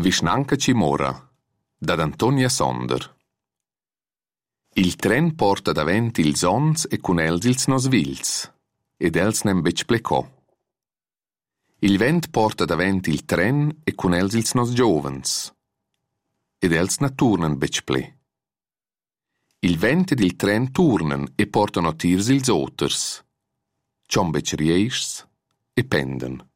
Visnanca Cimora, da Antonia Sonder. Il tren porta davent ils ons e cun els ils nos vils, ed els nem bec plecò. Il vent porta davent il tren e cun els ils nos giovens, ed els na turnan bec ple. Il vent ed il tren turnan e portano tirs ils oters, cion bec riescs e penden.